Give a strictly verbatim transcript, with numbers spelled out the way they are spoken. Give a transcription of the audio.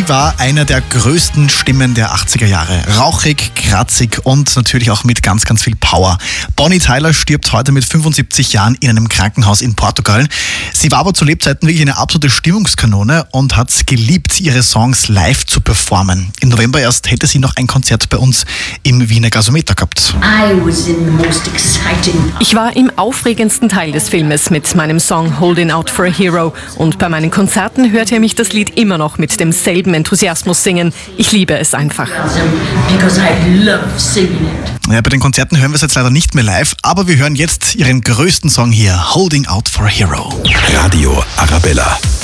Sie war eine der größten Stimmen der achtziger Jahre. Rauchig, kratzig und natürlich auch mit ganz, ganz viel Power. Bonnie Tyler stirbt heute mit fünfundsiebzig Jahren in einem Krankenhaus in Portugal. Sie war aber zu Lebzeiten wirklich eine absolute Stimmungskanone und hat es geliebt, ihre Songs live zu performen. Im November erst hätte sie noch ein Konzert bei uns im Wiener Gasometer gehabt. Ich war im aufregendsten Teil des Filmes mit meinem Song Holding Out for a Hero und bei meinen Konzerten hört ihr mich das Lied immer noch mit demselben Enthusiasmus singen. Ich liebe es einfach. Ja, bei den Konzerten hören wir es jetzt leider nicht mehr live, aber wir hören jetzt ihren größten Song hier, Holding Out for a Hero. Radio Arabella.